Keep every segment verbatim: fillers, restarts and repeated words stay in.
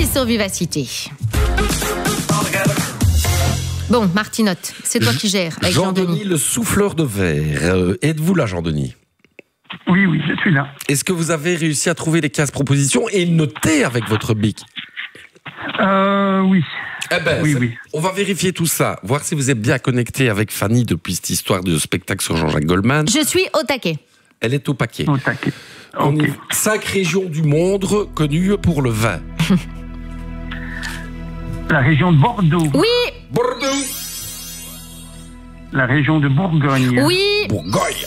sur Vivacité. Bon, Martinotte, c'est toi qui gères avec Jean-Denis, Jean-Denis. le souffleur de verre. Euh, êtes-vous là, Jean-Denis ? Oui, oui, je suis là. Est-ce que vous avez réussi à trouver les quinze propositions et noter avec votre bic ? Euh, oui. Eh ben, oui, c'est- oui. on va vérifier tout ça, voir si vous êtes bien connecté avec Fanny depuis cette histoire de spectacle sur Jean-Jacques Goldman. Je suis au taquet. Elle est au paquet. Au taquet. On Ok. est cinq régions du monde connues pour le vin. La région de Bordeaux. Oui, Bordeaux, La région de Bourgogne. oui, Bourgogne.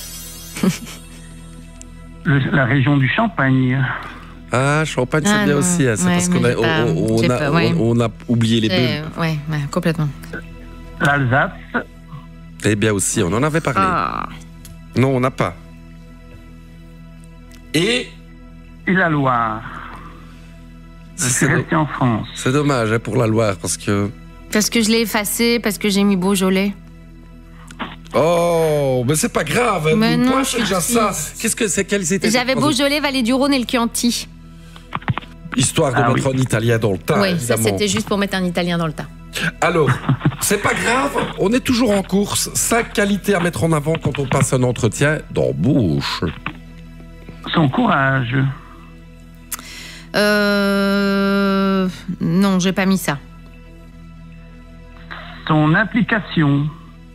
Le- la région du Champagne. Ah, Champagne, c'est Ah bien non, aussi. hein, C'est ouais, parce qu'on mais a, j'ai pas- on, on j'ai a, pas, ouais. on, on a oublié les c'est- bulles. ouais, ouais, complètement. L'Alsace. Eh bien aussi, on en avait parlé. Ah. Non, on n'a pas. Et Et la Loire. Je suis c'est, do- resté en France. c'est dommage hein, pour la Loire parce que. Parce que je l'ai effacé, parce que j'ai mis Beaujolais. Oh, mais c'est pas grave. hein, Mais nous, non, toi, je c'est déjà suis ça. triste. Qu'est-ce que c'est Quelles étaient J'avais les- Beaujolais, Vallée du Rhône et le Chianti. Histoire de Ah mettre oui. un italien dans le tas. oui, ça évidemment. c'était juste pour mettre un Italien dans le tas. Alors, c'est pas grave, on est toujours en course. Cinq qualités à mettre en avant quand on passe un entretien d'embauche. Son courage. Euh... Non, j'ai pas mis ça. Son implication.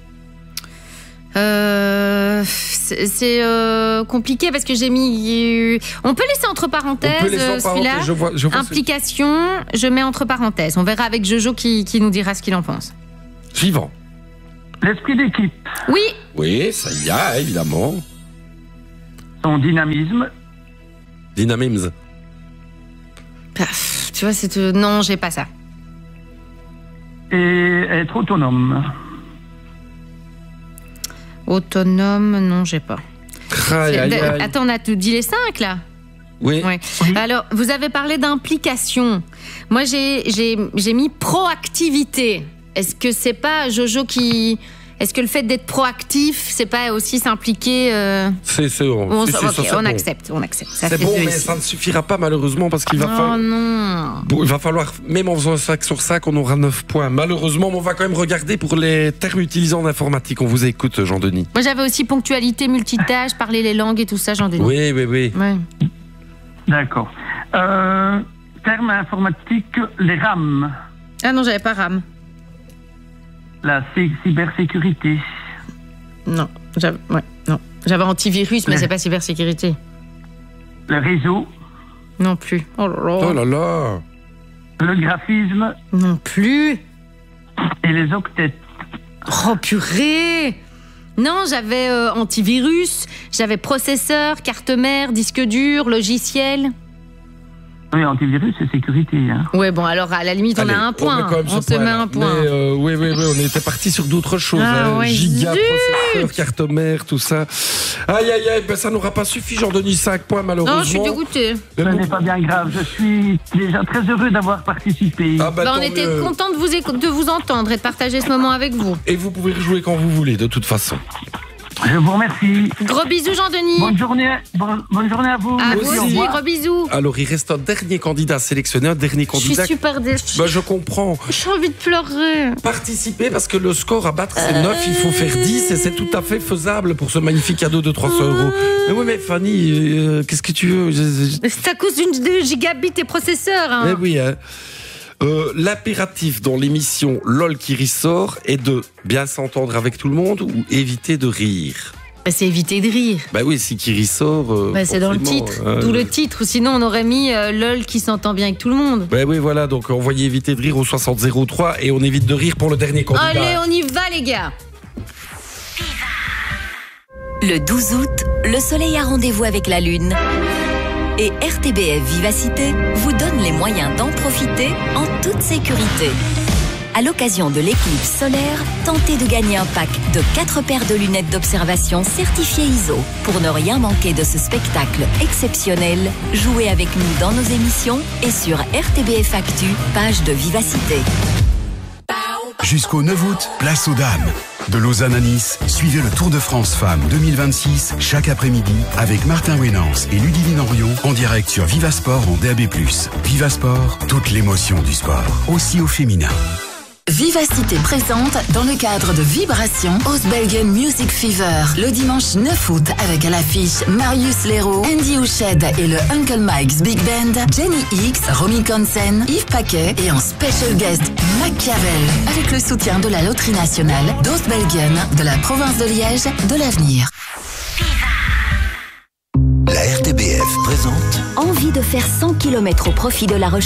Euh... C'est c'est, euh, compliqué parce que j'ai mis... euh, On peut laisser entre parenthèses On peut laisser en euh, celui-là. parenthèse, je vois- je vois ce- Implication, je mets entre parenthèses. On verra avec Jojo qui, qui nous dira ce qu'il en pense. Suivant. L'esprit d'équipe. Oui, Oui, ça y a, évidemment. Son dynamisme. Dynamisme. Paf, tu vois, c'est... euh, Non, j'ai pas ça. Et être autonome. Autonome, non, j'ai pas. Aïe, aïe, C'est- aïe. Attends, on a tout dit les cinq, là. Oui. Ouais. Alors, vous avez parlé d'implication. Moi, j'ai, j'ai, j'ai mis proactivité. Est-ce que c'est pas Jojo qui... Est-ce que le fait d'être proactif, c'est pas aussi s'impliquer euh... C'est, c'est, on, on, si, si, ok, ça, c'est on bon. accepte, on accepte. Ça C'est fait bon, deux mais ici. ça ne suffira pas malheureusement parce qu'il va Oh falloir... non. Bon, il va falloir, même en faisant un cinq sur cinq, on aura neuf points. Malheureusement, mais on va quand même regarder pour les termes utilisés en informatique. On vous écoute, Jean-Denis. Moi, j'avais aussi ponctualité, multitâche, parler les langues et tout ça, Jean-Denis. Oui, oui, oui. Ouais. D'accord. Euh, terme informatique, les RAM. Ah non, j'avais pas RAM. La cy- cybersécurité. Non, j'avais, ouais, non. J'avais antivirus, mais Ouais. c'est pas cybersécurité. Le réseau. Non plus. Oh là là. Oh là là. Le graphisme. Non plus. Et les octets. Oh purée. Non, j'avais euh, antivirus, j'avais processeur, carte mère, disque dur, logiciel. Oui, antivirus, c'est sécurité. Hein. Ouais, bon, alors à la limite, on Allez, a un met point. quand même On, ce se met point-là. un point. Mais, euh, oui, oui, oui, on était parti sur d'autres choses. Ah, hein. ouais, Giga, zut. processeur, carte mère, tout ça. Aïe, aïe, aïe, ben, ça n'aura pas suffi, Jean-Denis, cinq points malheureusement. Non, je suis dégoûtée. Mais Ce bon. n'est pas bien grave. Je suis déjà très heureux d'avoir participé. Ah, bah, Bah, on tant était mieux. content de vous, écou- de vous entendre et de partager ce moment avec vous. Et vous pouvez rejouer quand vous voulez, de toute façon. Je vous remercie. Gros bisous, Jean-Denis. Bonne journée. Bonne, bonne journée à vous. À Vous vous aussi. Au aussi, revoir. gros bisous. Alors, il reste un dernier candidat sélectionné, un dernier Je suis candidat. super déçue. Bah, je comprends. J'ai envie de pleurer. Participer parce que le score à battre c'est neuf, il faut faire dix et c'est tout à fait faisable pour ce magnifique cadeau de trois cents euros. Mais oui, mais Fanny, euh, qu'est-ce que tu veux je, je- C'est à cause d'une de gigabit et processeur. Hein. Eh oui, hein. Euh, l'impératif dans l'émission LOL qui ressort est de bien s'entendre avec tout le monde ou éviter de rire. Bah, c'est éviter de rire. Bah oui, si qui ressort. euh, Bah, c'est dans le forcément, titre. euh, D'où le titre. Sinon, on aurait mis euh, LOL qui s'entend bien avec tout le monde. Bah oui, voilà, donc envoyez éviter de rire au soixante zéro trois et on évite de rire pour le dernier candidat. Allez, on y va, les gars. Le douze août, le soleil a rendez-vous avec la lune. Et R T B F Vivacité vous donne les moyens d'en profiter en toute sécurité. À l'occasion de l'éclipse solaire, tentez de gagner un pack de quatre paires de lunettes d'observation certifiées I S O. Pour ne rien manquer de ce spectacle exceptionnel, jouez avec nous dans nos émissions et sur R T B F Actu, page de Vivacité. Jusqu'au neuf août, place aux dames. De Lausanne à Nice, suivez le Tour de France Femmes deux mille vingt-six chaque après-midi avec Martin Wénance et Ludivine Henrion en direct sur Vivasport en D A B plus. Vivasport, toute l'émotion du sport, aussi au féminin. Vivacité présente dans le cadre de Vibration Ostbelgen Music Fever le dimanche neuf août avec à l'affiche Marius Leroux, Andy Houched et le Uncle Mike's Big Band, Jenny X, Romy Consen, Yves Paquet et en special guest Machiavel avec le soutien de la Loterie Nationale d'Ostbelgen, de la province de Liège, de l'avenir. La R T B F présente Envie de faire cent kilomètres au profit de la recherche